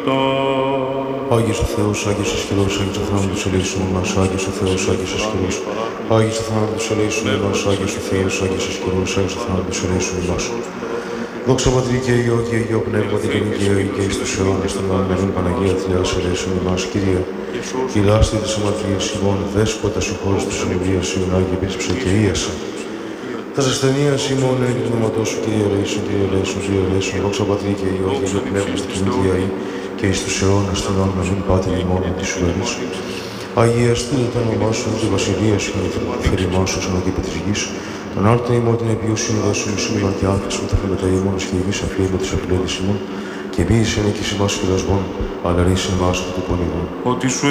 Άγιος ο Θεός, Άγιος ισχυρός, Άγιος ο θάνατος ελέησον ημάς, Άγιος ο Θεός, Άγιος ισχυρός, Άγιος ο θάνατος ελέησον ημάς, Άγιος ο Θεός, Άγιος ισχυρός, Άγιος ο θάνατος ελέησον ημάς. Δόξα Πατρί και Υιό και Υιό Πνεύμα και Αγία και εις τους αιώνας των αιώνων, Παναγία Θεάς ελέησον ημάς, Κύριε. Η λάστη της αμαρτίας ημών, δέσποτα σου χώρος της συνεδρίας σου, Άγιε επίσυψε και ίασα. Τα ασθενείας ημών εν του ονόματός σου, Κύριε ελέησον, Κύριε ελέησον, Κύριε ελέησον. Δόξα Πατρί και Υιό και Υιό Πνεύμα στην Κοινή Ιαή και εις τους αιώνας των αιώνων, αμήν Πάτερ ημών εν της ουρανής. Αγιαστείτε το όνομά σου, τη βασιλεία σου και την αφήρημά σου, σαν και της γης. Τον άρτον ημών την επιούσιν δώσουν σήμερα και άφησον τα χρήματα ημών και η γης αφήρημα της αφιλέτης ημών και ποιησεν εκεί ημάς φιλασμών, αλλά ρίσε εμάς από το πολύγον. Ότι σου